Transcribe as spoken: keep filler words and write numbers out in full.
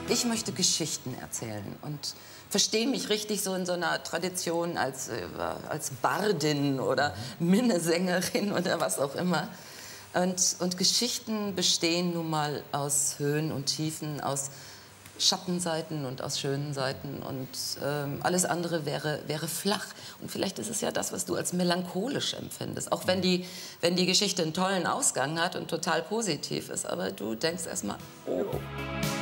Ich möchte Geschichten erzählen und verstehe mich richtig so in so einer Tradition als, äh, als Bardin oder Minnesängerin oder was auch immer. Und, und Geschichten bestehen nun mal aus Höhen und Tiefen, aus Schattenseiten und aus schönen Seiten. Und ähm, alles andere wäre, wäre flach. Und vielleicht ist es ja das, was du als melancholisch empfindest. Auch wenn die, wenn die Geschichte einen tollen Ausgang hat und total positiv ist. Aber du denkst erst mal, oh.